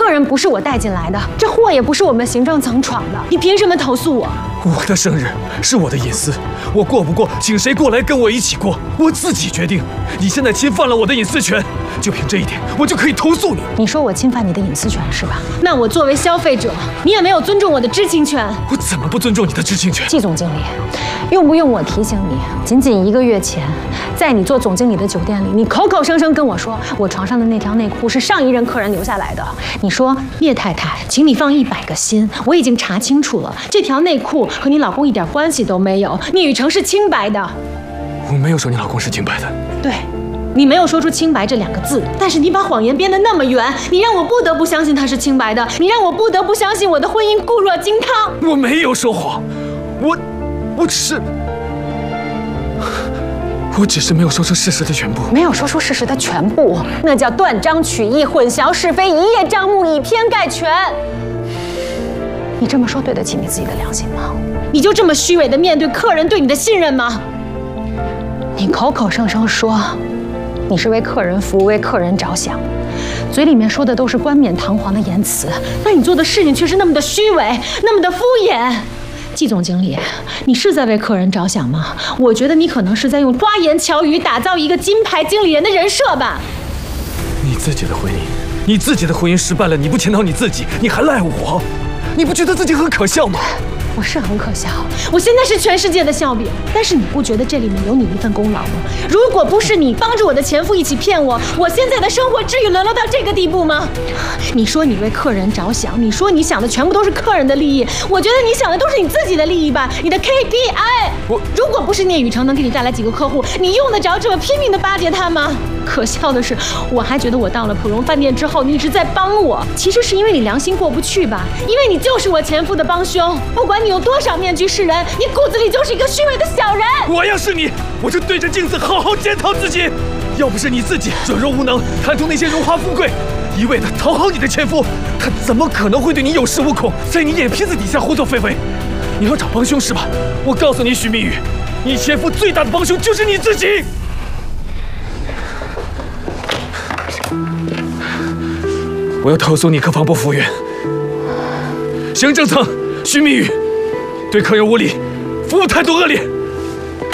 客人不是我带进来的，这货也不是我们行政层闯的，你凭什么投诉我？ 我的生日是我的隐私，我过不过，请谁过来跟我一起过，我自己决定。你现在侵犯了我的隐私权，就凭这一点，我就可以投诉你。 你说我侵犯你的隐私权是吧？那我作为消费者，你也没有尊重我的知情权。 我怎么不尊重你的知情权？ 季总经理，用不用我提醒你？仅仅1个月前，在你做总经理的酒店里，你口口声声跟我说，我床上的那条内裤是上一任客人留下来的。你说叶太太，请你放100个心，我已经查清楚了，这条内裤和你老公一点关系都没有，聂雨成是清白的。 我没有说你老公是清白的。 对，你没有说出清白这2个字，但是你把谎言编得那么圆，你让我不得不相信他是清白的，你让我不得不相信我的婚姻固若金汤。 我没有说谎，我只是没有说出事实的全部。 没有说出事实的全部，那叫断章取义、混淆是非、一叶障目、以偏概全。你这么说对得起你自己的良心吗？你就这么虚伪地面对客人对你的信任吗？你口口声声说你是为客人服务、为客人着想，嘴里面说的都是冠冕堂皇的言辞，但你做的事情却是那么的虚伪，那么的敷衍。季总经理，你是在为客人着想吗？我觉得你可能是在用花言巧语打造一个金牌经理人的人设吧。 你自己的婚姻失败了，你不检讨你自己，你还赖我，你不觉得自己很可笑吗？ 我是很可笑，我现在是全世界的笑柄，但是你不觉得这里面有你一份功劳吗？如果不是你帮着我的前夫一起骗我，我现在的生活至于沦落到这个地步吗？你说你为客人着想，你说你想的全部都是客人的利益，我觉得你想的都是你自己的利益吧，你的 KPI。如果不是聂雨成能给你带来几个客户，你用得着这么拼命的巴结他吗？可笑的是，我还觉得我到了普荣饭店之后，你一直在帮我，其实是因为你良心过不去吧？因为你就是我前夫的帮凶，不管你有多少面具示人，你骨子里就是一个虚伪的小人。 我要是你，我就对着镜子好好检讨自己。要不是你自己软弱无能，贪图那些荣华富贵，一味的讨好你的前夫，他怎么可能会对你有恃无恐，在你眼皮子底下胡作非为？你要找帮凶是吧？我告诉你，许明宇，你前夫最大的帮凶就是你自己。我要投诉你客房不服务员，行政层许明宇对客人无礼，服务态度恶劣。